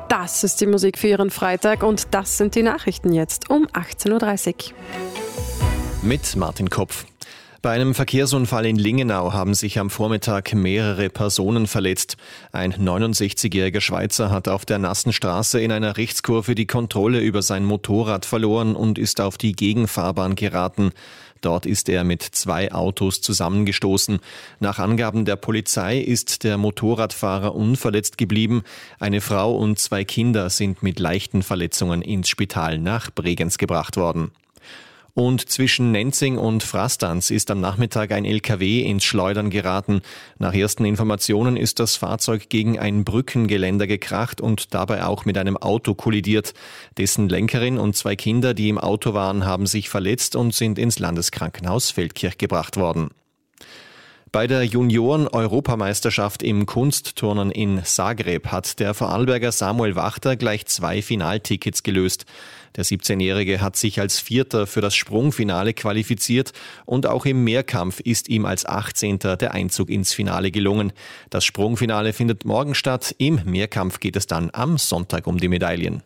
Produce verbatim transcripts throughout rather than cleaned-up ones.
Das ist die Musik für Ihren Freitag und das sind die Nachrichten jetzt um achtzehn Uhr dreißig. Mit Martin Kopf. Bei einem Verkehrsunfall in Lingenau haben sich am Vormittag mehrere Personen verletzt. Ein neunundsechzigjähriger Schweizer hat auf der nassen Straße in einer Rechtskurve die Kontrolle über sein Motorrad verloren und ist auf die Gegenfahrbahn geraten. Dort ist er mit zwei Autos zusammengestoßen. Nach Angaben der Polizei ist der Motorradfahrer unverletzt geblieben. Eine Frau und zwei Kinder sind mit leichten Verletzungen ins Spital nach Bregenz gebracht worden. Und zwischen Nenzing und Frastanz ist am Nachmittag ein L K W ins Schleudern geraten. Nach ersten Informationen ist das Fahrzeug gegen ein Brückengeländer gekracht und dabei auch mit einem Auto kollidiert. Dessen Lenkerin und zwei Kinder, die im Auto waren, haben sich verletzt und sind ins Landeskrankenhaus Feldkirch gebracht worden. Bei der Junioren-Europameisterschaft im Kunstturnen in Zagreb hat der Vorarlberger Samuel Wachter gleich zwei Finaltickets gelöst. Der siebzehnjährige hat sich als Vierter für das Sprungfinale qualifiziert und auch im Mehrkampf ist ihm als achtzehnter der Einzug ins Finale gelungen. Das Sprungfinale findet morgen statt, im Mehrkampf geht es dann am Sonntag um die Medaillen.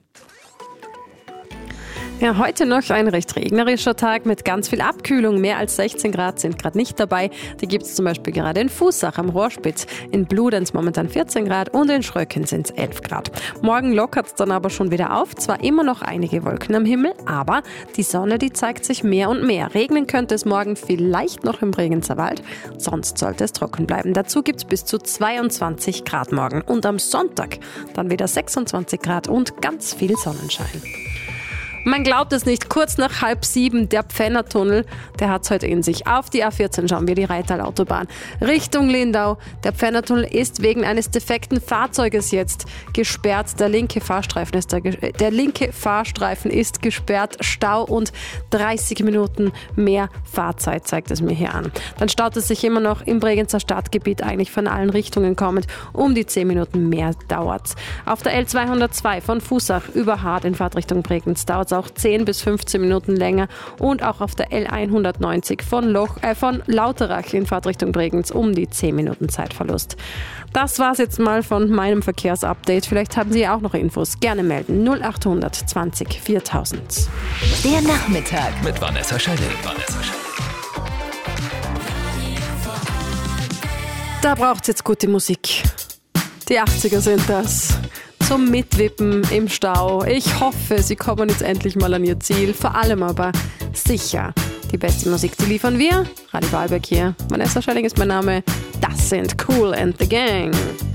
Ja, heute noch ein recht regnerischer Tag mit ganz viel Abkühlung. Mehr als sechzehn Grad sind gerade nicht dabei. Die gibt es zum Beispiel gerade in Fußach am Rohrspitz. In Bludenz momentan vierzehn Grad und in Schröcken sind es elf Grad. Morgen lockert es dann aber schon wieder auf. Zwar immer noch einige Wolken am Himmel, aber die Sonne, die zeigt sich mehr und mehr. Regnen könnte es morgen vielleicht noch im Bregenzer Wald. Sonst sollte es trocken bleiben. Dazu gibt es bis zu zweiundzwanzig Grad morgen. Und am Sonntag dann wieder sechsundzwanzig Grad und ganz viel Sonnenschein. Man glaubt es nicht, kurz nach halb sieben, der Pfännertunnel, der hat es heute in sich. Auf die A vierzehn schauen wir, die Rheintal-Autobahn. Richtung Lindau. Der Pfännertunnel ist wegen eines defekten Fahrzeuges jetzt gesperrt. Der linke Fahrstreifen ist, der, der linke Fahrstreifen ist gesperrt. Stau und dreißig Minuten mehr Fahrzeit zeigt es mir hier an. Dann staut es sich immer noch im Bregenzer Stadtgebiet eigentlich von allen Richtungen kommend. Um die zehn Minuten mehr dauert's. Auf der L zweihundertzwei von Fußach über Hart in Fahrtrichtung Bregenz dauert es auch zehn bis fünfzehn Minuten länger und auch auf der L hundertneunzig von, Loch, äh, von Lauterach in Fahrtrichtung Bregenz um die zehn Minuten Zeitverlust. Das war's jetzt mal von meinem Verkehrsupdate. Vielleicht haben Sie auch noch Infos. Gerne melden. null acht hundert zwanzig viertausend. Der Nachmittag mit Vanessa Schelle. Vanessa Schelle. Da braucht's jetzt gute Musik. Die achtziger sind das. Zum Mitwippen im Stau. Ich hoffe, Sie kommen jetzt endlich mal an Ihr Ziel. Vor allem aber sicher. Die beste Musik, die liefern wir. Radio Vorarlberg hier. Vanessa Schelling ist mein Name. Das sind Kool and the Gang.